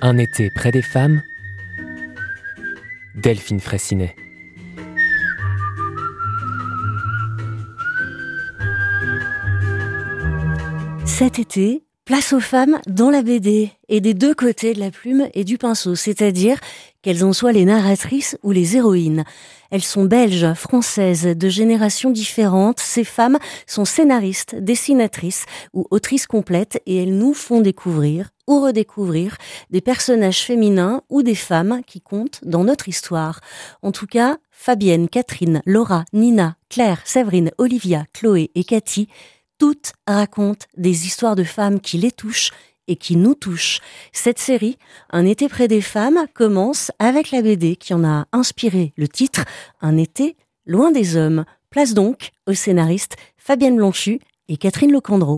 Un été près des femmes, Delphine Fraissinet. Cet été, place aux femmes dans la BD, et des deux côtés de la plume et du pinceau, c'est-à-dire qu'elles en soient les narratrices ou les héroïnes. Elles sont belges, françaises, de générations différentes. Ces femmes sont scénaristes, dessinatrices ou autrices complètes, et elles nous font découvrir ou redécouvrir des personnages féminins ou des femmes qui comptent dans notre histoire. En tout cas, Fabienne, Catherine, Laura, Nina, Claire, Séverine, Olivia, Chloé et Cathy, toutes racontent des histoires de femmes qui les touchent et qui nous touchent. Cette série, Un été près des femmes, commence avec la BD qui en a inspiré le titre, Un été loin des hommes. Place donc aux scénaristes Fabienne Blanchu et Catherine Lecandreau.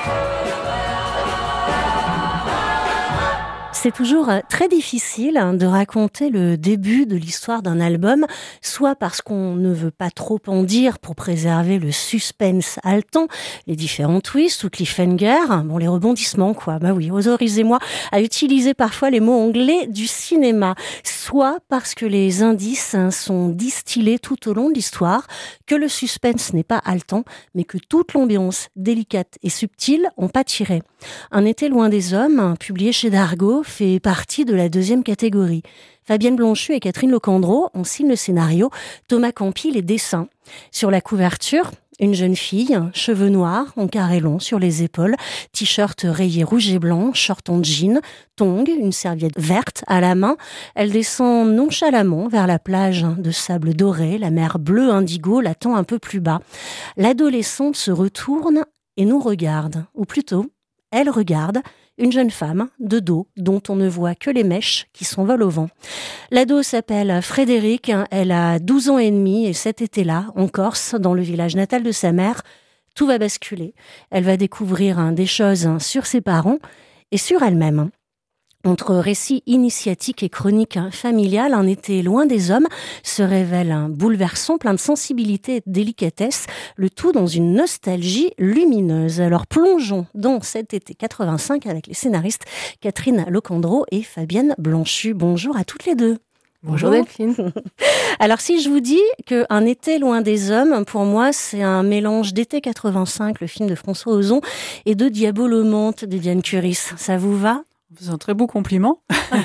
C'est toujours très difficile de raconter le début de l'histoire d'un album, soit parce qu'on ne veut pas trop en dire pour préserver le suspense haletant, les différents twists ou cliffhangers, les rebondissements quoi. Bah oui, autorisez-moi à utiliser parfois les mots anglais du cinéma, soit parce que les indices sont distillés tout au long de l'histoire, que le suspense n'est pas haletant, mais que toute l'ambiance délicate et subtile en pâtirait. Un été loin des hommes, publié chez Dargaud, fait partie de la deuxième catégorie. Fabienne Blanchu et Catherine Lecandreau en signent le scénario, Thomas Campi les dessins. Sur la couverture, une jeune fille, cheveux noirs, en carré long sur les épaules, t-shirt rayé rouge et blanc, short en jean, tongs, une serviette verte à la main. Elle descend nonchalamment vers la plage de sable doré, la mer bleue indigo l'attend un peu plus bas. L'adolescente se retourne et nous regarde, ou plutôt, elle regarde une jeune femme de dos dont on ne voit que les mèches qui s'envolent au vent. L'ado s'appelle Frédéric, elle a 12 ans et demi et cet été-là, en Corse, dans le village natal de sa mère, tout va basculer. Elle va découvrir des choses sur ses parents et sur elle-même. Entre récits initiatiques et chroniques familiales, Un été loin des hommes se révèle bouleversant, plein de sensibilité et de délicatesse, le tout dans une nostalgie lumineuse. Alors plongeons dans cet été 85 avec les scénaristes Catherine Lecandreau et Fabienne Blanchu. Bonjour à toutes les deux. Bonjour Delphine. Alors si je vous dis qu'Un été loin des hommes, pour moi c'est un mélange d'été 85, le film de François Ozon, et de Diabolomante de Diane Curis, ça vous va ? C'est un très beau compliment.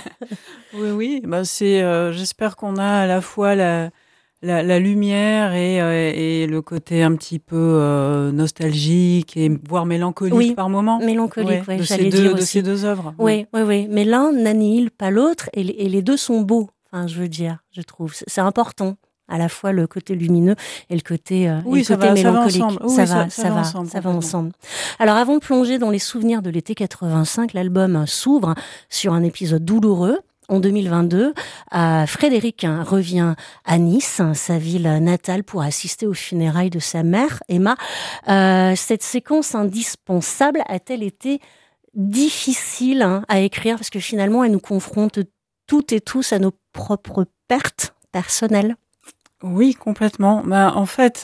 Oui. J'espère qu'on a à la fois la lumière et le côté un petit peu nostalgique et voire mélancolique par moments. Mélancolique, de ces deux œuvres. Oui. Mais l'un n'annihile pas l'autre et les deux sont beaux. Enfin, je trouve. C'est important. À la fois le côté lumineux et le côté, mélancolique. Ça va ensemble. Alors, avant de plonger dans les souvenirs de l'été 85, l'album s'ouvre sur un épisode douloureux. En 2022, Frédéric revient à Nice, sa ville natale, pour assister aux funérailles de sa mère, Emma. Cette séquence indispensable a-t-elle été difficile à écrire parce que finalement, elle nous confronte toutes et tous à nos propres pertes personnelles? Oui, complètement. En fait,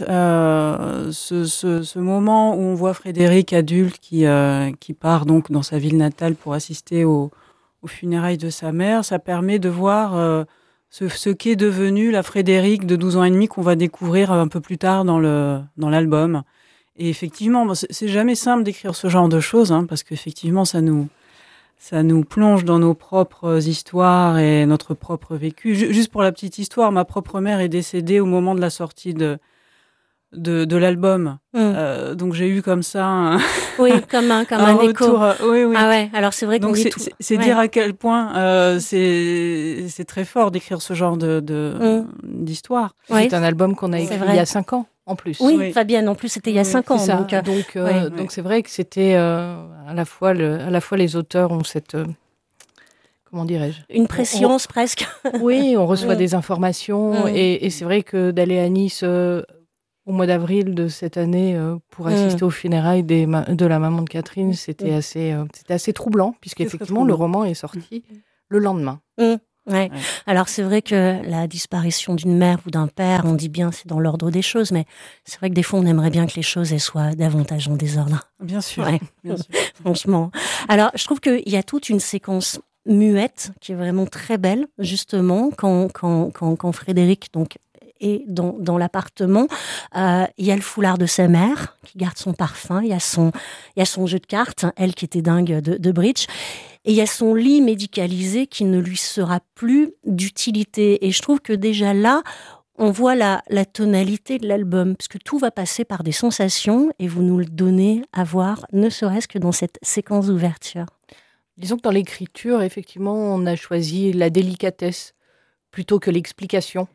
ce moment où on voit Frédéric adulte qui part donc dans sa ville natale pour assister aux funérailles de sa mère, ça permet de voir ce qu'est devenu la Frédéric de 12 ans et demi qu'on va découvrir un peu plus tard dans l'album. Et effectivement, c'est jamais simple d'écrire ce genre de choses, parce qu'effectivement, ça nous plonge dans nos propres histoires et notre propre vécu. Juste pour la petite histoire, ma propre mère est décédée au moment de la sortie de l'album. Donc j'ai eu comme ça comme un écho. Oui. Ah ouais, alors c'est vrai qu'on dit tout. C'est dire à quel point c'est très fort d'écrire ce genre d'histoire. C'est un album qu'on a écrit il y a 5 ans. En plus. Oui, Fabienne, en plus, c'était il y a 5 ans. Donc c'est vrai que c'était à la fois les auteurs ont cette... comment dirais-je ? Une préscience presque. Oui, on reçoit des informations et c'est vrai que d'aller à Nice au mois d'avril de cette année pour assister aux funérailles de la maman de Catherine, c'était assez troublant puisqu'effectivement le roman est sorti le lendemain. Ouais. Alors c'est vrai que la disparition d'une mère ou d'un père, on dit bien c'est dans l'ordre des choses, mais c'est vrai que des fois on aimerait bien que les choses elles soient davantage en désordre. Bien sûr, ouais. bien sûr. Franchement. Alors je trouve qu'il y a toute une séquence muette qui est vraiment très belle, justement, quand Frédéric donc est dans l'appartement. Il y a le foulard de sa mère qui garde son parfum, il y a son jeu de cartes, elle qui était dingue de bridge. Et il y a son lit médicalisé qui ne lui sera plus d'utilité. Et je trouve que déjà là, on voit la tonalité de l'album, parce que tout va passer par des sensations, et vous nous le donnez à voir, ne serait-ce que dans cette séquence d'ouverture. Disons que dans l'écriture, effectivement, on a choisi la délicatesse plutôt que l'explication,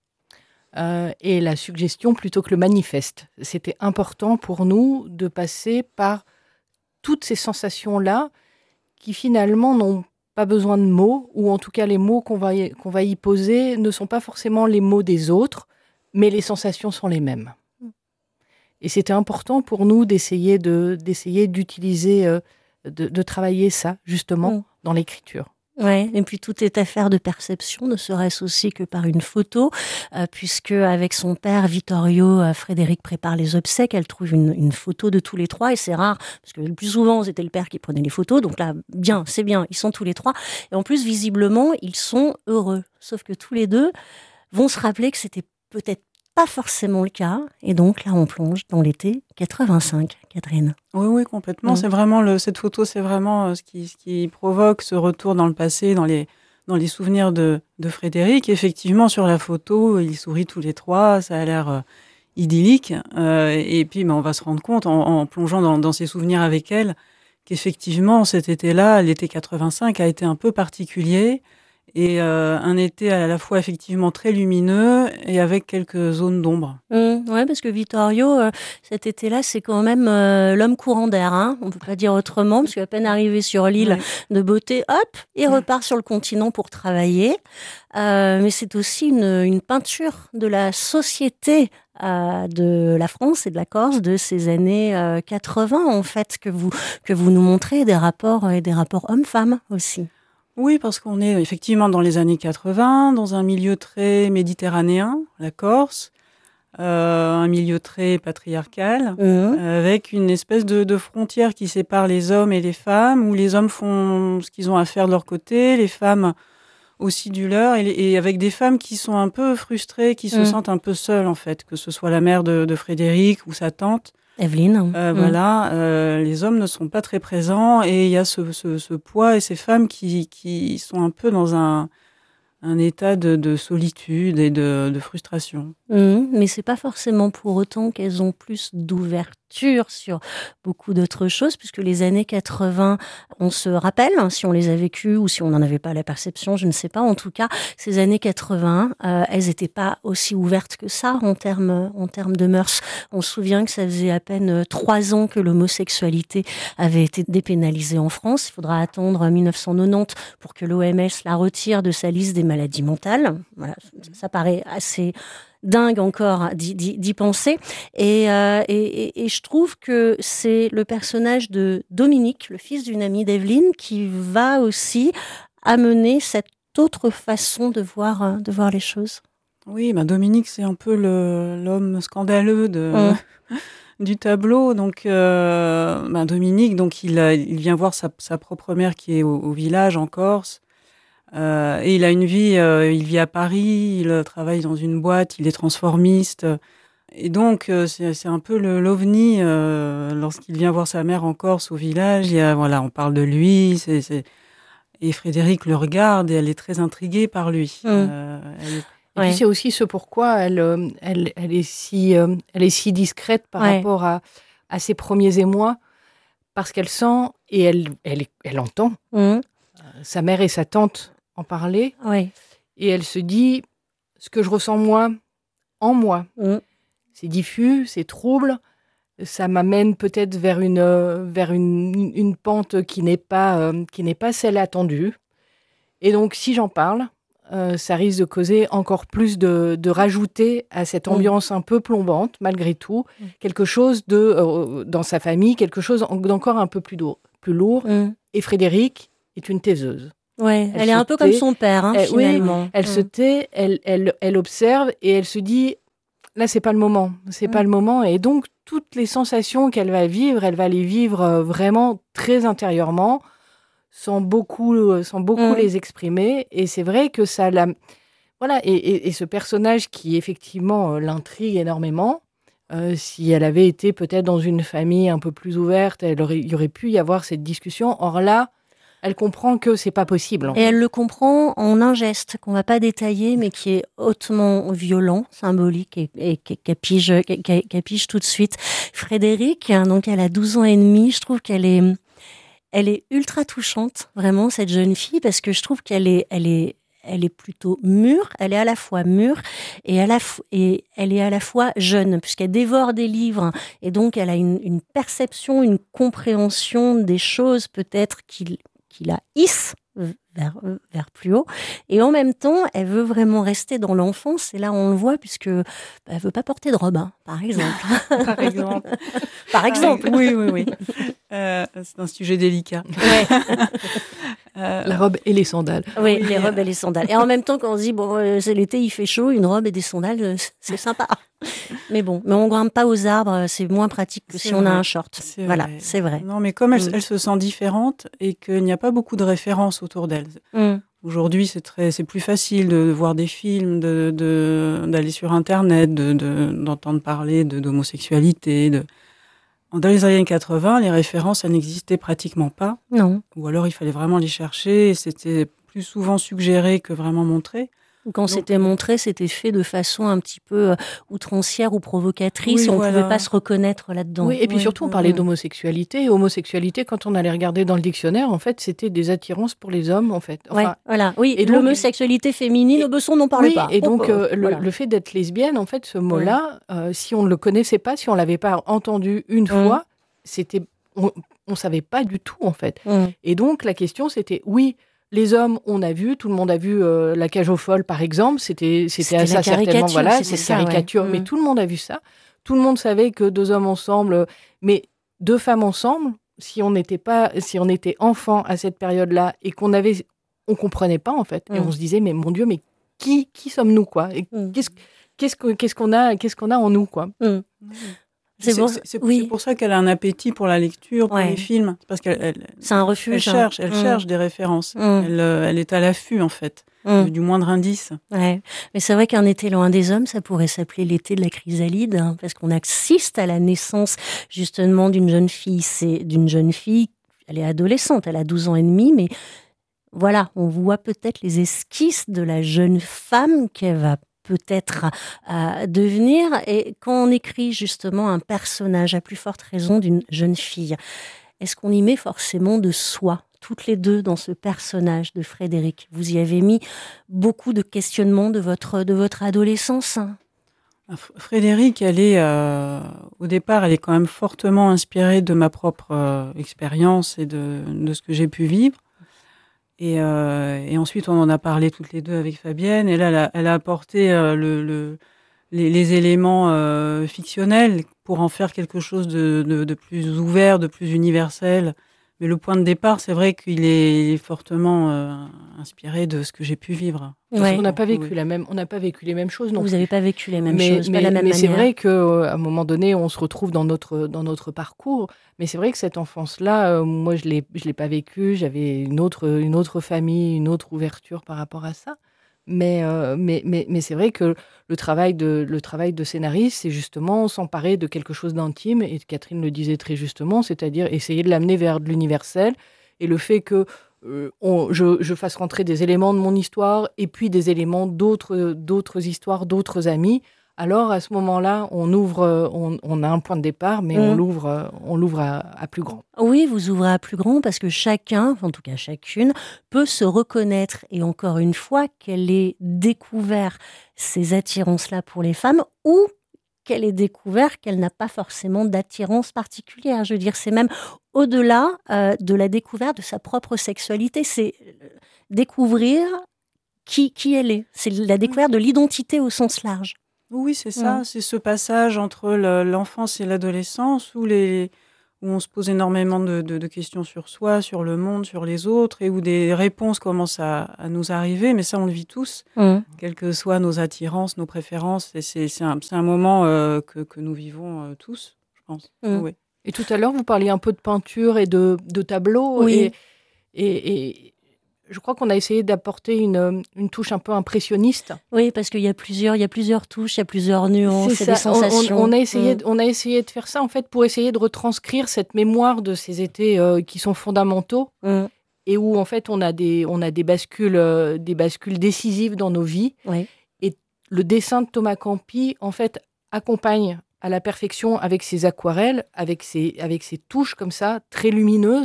et la suggestion plutôt que le manifeste. C'était important pour nous de passer par toutes ces sensations-là, qui finalement n'ont pas besoin de mots, ou en tout cas les mots qu'on va y poser ne sont pas forcément les mots des autres, mais les sensations sont les mêmes. Et c'était important pour nous d'essayer d'utiliser, de travailler ça, justement, dans l'écriture. Ouais, et puis tout est affaire de perception, ne serait-ce aussi que par une photo, puisque avec son père Vittorio, Frédéric prépare les obsèques, elle trouve une photo de tous les trois, et c'est rare, parce que le plus souvent c'était le père qui prenait les photos, donc là, c'est bien, ils sont tous les trois, et en plus visiblement, ils sont heureux, sauf que tous les deux vont se rappeler que c'était peut-être pas forcément le cas, et donc là on plonge dans l'été 85, Catherine. Oui, complètement. C'est vraiment cette photo, c'est vraiment ce qui provoque ce retour dans le passé, dans les souvenirs de Frédéric. Effectivement, sur la photo, ils sourient tous les trois, ça a l'air idyllique. Et puis, on va se rendre compte, en plongeant dans ses souvenirs avec elle, qu'effectivement, cet été-là, l'été 85, a été un peu particulier. Et un été à la fois effectivement très lumineux et avec quelques zones d'ombre. Ouais, parce que Vittorio, cet été-là, c'est quand même l'homme courant d'air, hein. On ne peut pas dire autrement, parce qu'à peine arrivé sur l'île de beauté, hop, il repart sur le continent pour travailler. Mais c'est aussi une peinture de la société de la France et de la Corse de ces années 80, en fait, que vous nous montrez, des rapports hommes-femmes aussi. Oui, parce qu'on est effectivement dans les années 80, dans un milieu très méditerranéen, la Corse, un milieu très patriarcal, avec une espèce de frontière qui sépare les hommes et les femmes, où les hommes font ce qu'ils ont à faire de leur côté, les femmes aussi du leur, et avec des femmes qui sont un peu frustrées, qui se sentent un peu seules en fait, que ce soit la mère de Frédéric ou sa tante. Evelyne. Voilà, les hommes ne sont pas très présents et il y a ce poids et ces femmes qui sont un peu dans un état de solitude et de frustration. Mais c'est pas forcément pour autant qu'elles ont plus d'ouverture sur beaucoup d'autres choses, puisque les années 80, on se rappelle, si on les a vécues ou si on n'en avait pas la perception, je ne sais pas. En tout cas, ces années 80, elles n'étaient pas aussi ouvertes que ça en termes de mœurs. On se souvient que ça faisait à peine 3 ans que l'homosexualité avait été dépénalisée en France. Il faudra attendre 1990 pour que l'OMS la retire de sa liste des maladies mentales. Voilà, ça paraît assez dingue encore d'y penser. Et je trouve que c'est le personnage de Dominique, le fils d'une amie d'Evelyne, qui va aussi amener cette autre façon de voir les choses. Oui, Dominique, c'est un peu l'homme scandaleux du tableau. Donc, Dominique, il vient voir sa propre mère qui est au village en Corse. Et il a une vie, il vit à Paris, il travaille dans une boîte, il est transformiste. Et donc, c'est un peu l'ovni lorsqu'il vient voir sa mère en Corse au village. On parle de lui, et Frédéric le regarde et elle est très intriguée par lui. Et puis c'est aussi ce pourquoi elle est si discrète par rapport à ses premiers émois, parce qu'elle sent et elle entend sa mère et sa tante en parler, et elle se dit, ce que je ressens moi, en moi, c'est diffus, c'est trouble, ça m'amène peut-être vers une pente qui n'est pas celle attendue, et donc si j'en parle, ça risque de causer encore plus de rajouter à cette ambiance un peu plombante, malgré tout, quelque chose dans sa famille, quelque chose d'encore un peu plus lourd. Et Frédéric est une taiseuse. Ouais, elle est un peu comme son père, finalement. Oui, elle se tait, elle observe et elle se dit, là, c'est pas le moment. C'est pas le moment. Et donc, toutes les sensations qu'elle va vivre, elle va les vivre vraiment très intérieurement, sans beaucoup les exprimer. Et c'est vrai que ça l'a... Voilà, et ce personnage qui, effectivement, l'intrigue énormément, si elle avait été peut-être dans une famille un peu plus ouverte, il y aurait pu y avoir cette discussion. Or là, elle comprend que c'est pas possible. Et elle le comprend en un geste qu'on va pas détailler, mais qui est hautement violent, symbolique et qu'elle pige tout de suite. Frédéric, donc elle a 12 ans et demi, je trouve qu'elle est ultra touchante, vraiment, cette jeune fille, parce que je trouve qu'elle est plutôt mûre, elle est à la fois mûre et elle est à la fois jeune, puisqu'elle dévore des livres, et donc elle a une perception, une compréhension des choses peut-être qui la hisse vers plus haut, et en même temps elle veut vraiment rester dans l'enfance, et là on le voit puisque elle veut pas porter de robe, par exemple. Par exemple. Oui. C'est un sujet délicat. Ouais. La robe et les sandales. Oui, les robes et les sandales. Et en même temps, quand on se dit, c'est l'été, il fait chaud, une robe et des sandales, c'est sympa. Mais on grimpe pas aux arbres, c'est moins pratique que si on a un short. Voilà, c'est vrai. Non, mais comme elle se sent différente et qu'il n'y a pas beaucoup de références autour d'elle. Aujourd'hui, c'est plus facile de voir des films, d'aller sur Internet, d'entendre parler d'homosexualité, Dans les années 80, les références, elles n'existaient pratiquement pas. Non. Ou alors, il fallait vraiment les chercher, et c'était plus souvent suggéré que vraiment montré. Quand c'était montré, c'était fait de façon un petit peu outrancière ou provocatrice. On ne pouvait pas se reconnaître là-dedans. Oui, et puis surtout, on parlait d'homosexualité. Et homosexualité, quand on allait regarder dans le dictionnaire, en fait, c'était des attirances pour les hommes, en fait. Enfin, voilà. Oui, et l'homosexualité féminine, Besson n'en parlait pas. Et donc, le fait d'être lesbienne, en fait, ce mot-là, si on ne le connaissait pas, si on ne l'avait pas entendu une fois, on ne savait pas du tout, en fait. Et donc, la question, c'était, les hommes, on a vu, tout le monde a vu La Cage aux folles, par exemple. C'était ça, certainement. Voilà, c'est une caricature. Mais tout le monde a vu ça. Tout le monde savait que deux hommes ensemble, mais deux femmes ensemble, si on était enfant à cette période-là et qu'on comprenait pas, en fait. Et on se disait, mais mon Dieu, mais qui sommes-nous, quoi? Et qu'est-ce qu'on a en nous, quoi? C'est pour ça qu'elle a un appétit pour la lecture, pour les films. Parce c'est un refuge. Elle cherche des références. Elle est à l'affût, en fait, du moindre indice. Ouais. Mais c'est vrai qu'un été loin des hommes, ça pourrait s'appeler l'été de la chrysalide, parce qu'on assiste à la naissance, justement, d'une jeune fille. Elle est adolescente, elle a 12 ans et demi, mais voilà, on voit peut-être les esquisses de la jeune femme qu'elle va peut-être devenir. Et quand on écrit justement un personnage, à plus forte raison d'une jeune fille, est-ce qu'on y met forcément de soi, toutes les deux, dans ce personnage de Frédéric? Vous y avez mis beaucoup de questionnements de votre adolescence. Frédéric, au départ, elle est quand même fortement inspirée de ma propre expérience et de ce que j'ai pu vivre. Et ensuite, on en a parlé toutes les deux avec Fabienne. Et là, elle a apporté les éléments fictionnels pour en faire quelque chose de plus ouvert, de plus universel. Mais le point de départ, c'est vrai qu'il est fortement inspiré de ce que j'ai pu vivre. On n'a pas vécu on n'a pas vécu les mêmes choses. Vous n'avez pas vécu les mêmes choses, pas la même manière. C'est vrai qu'à un moment donné, on se retrouve dans notre parcours. Mais c'est vrai que cette enfance-là, moi, je l'ai pas vécue. J'avais une autre famille, une autre ouverture par rapport à ça. Mais c'est vrai que le travail de scénariste, c'est justement s'emparer de quelque chose d'intime, et Catherine le disait très justement, c'est-à-dire essayer de l'amener vers de l'universel, et le fait que je fasse rentrer des éléments de mon histoire et puis des éléments d'autres histoires, d'autres amis. Alors à ce moment-là, on a un point de départ, mais on l'ouvre à plus grand. Oui, vous ouvrez à plus grand parce que chacun, en tout cas chacune, peut se reconnaître. Et encore une fois, qu'elle ait découvert ces attirances-là pour les femmes, ou qu'elle ait découvert qu'elle n'a pas forcément d'attirance particulière. Je veux dire, c'est même au-delà de la découverte de sa propre sexualité. C'est découvrir qui elle est. C'est la découverte de l'identité au sens large. Oui, c'est ça. C'est ce passage entre l'enfance et l'adolescence où on se pose énormément de questions sur soi, sur le monde, sur les autres, et où des réponses commencent à nous arriver. Mais ça, on le vit tous, quelles que soient nos attirances, nos préférences. Et c'est un moment que nous vivons tous, je pense. Oui. Et tout à l'heure, vous parliez un peu de peinture et de tableaux. Oui. Et je crois qu'on a essayé d'apporter une touche un peu impressionniste. Oui, parce qu'il y a plusieurs touches, il y a plusieurs nuances, il y a des sensations. On a essayé de faire ça, en fait, pour essayer de retranscrire cette mémoire de ces étés qui sont fondamentaux et où, en fait, on a des bascules décisives dans nos vies. Oui. Et le dessin de Thomas Campi, en fait, accompagne à la perfection avec ses aquarelles, avec ses touches comme ça, très lumineuses.